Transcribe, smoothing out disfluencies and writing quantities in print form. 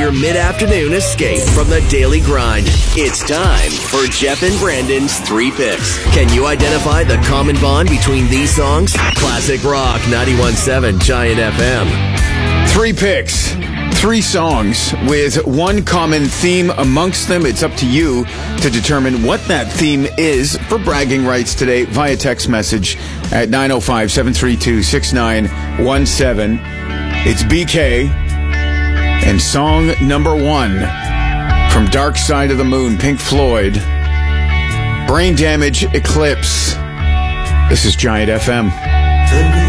your mid-afternoon escape from the daily grind. It's time for Jeff and Brandon's 3 Picks. Can you identify the common bond between these songs? Classic Rock 91.7 Giant FM. 3 picks, 3 songs with one common theme amongst them. It's up to you to determine what that theme is for bragging rights today via text message at 905-732-6917. It's BK and song number 1 from Dark Side of the Moon, Pink Floyd, Brain Damage Eclipse. This is Giant FM.